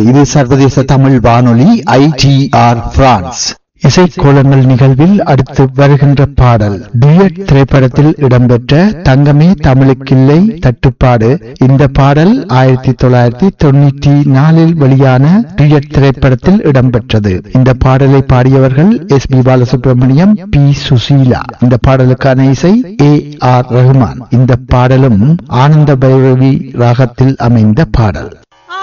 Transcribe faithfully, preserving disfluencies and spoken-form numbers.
இது சர்வதேச தமிழ் வானொலி ஐ டி ஆர் பிரான்ஸ். இசைக்கோலங்கள் நிகழ்வில் அடுத்து வருகின்ற பாடல் டுயட் திரைப்படத்தில் இடம்பெற்ற தங்கமே தமிழுக்கில்லை தட்டுப்பாடு. இந்த பாடல் ஆயிரத்தி தொள்ளாயிரத்தி தொண்ணூற்றி நாலில் வெளியான டுயட் திரைப்படத்தில் இடம்பெற்றது. இந்த பாடலை பாடியவர்கள் S B Balasubramaniam, B Susheela. இந்த பாடலுக்கான இசை ஏ ஆர் ரஹ்மான். இந்த பாடலும் ஆனந்த பைரவி ராகத்தில் அமைந்த பாடல்.